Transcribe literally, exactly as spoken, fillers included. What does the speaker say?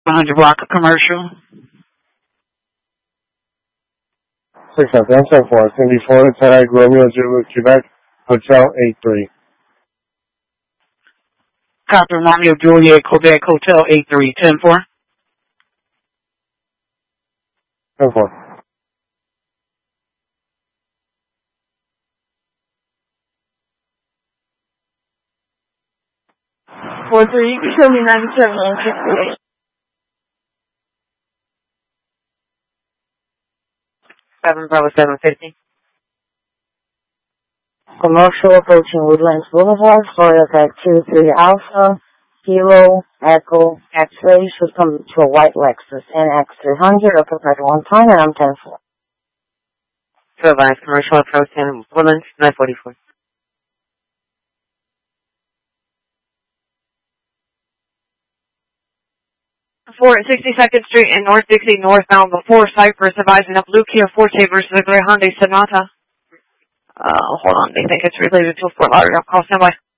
one hundred block of commercial. six seven seven four, Cindy Florida, Tag Romeo Juliet, Quebec, Hotel eight three. Copy Romeo Juliet, Quebec, Hotel eight three, ten four. ten four. four three, show me ninety-seven and sixty-eight. seven Bravo seven fifty. Commercial approaching Woodlands Boulevard, Florida Tag two three Alpha, Kilo, Echo, X-ray, should come to a white Lexus, N X three hundred, occupied one time, and I'm ten four. To advise commercial approaching Woodlands, nine forty-four. four at sixty-second Street and North Dixie northbound before Cypress, advising a blue Kia Forte versus a gray Hyundai Sonata. Uh, hold on, they think it's related to a Fort Lauderdale. Call standby.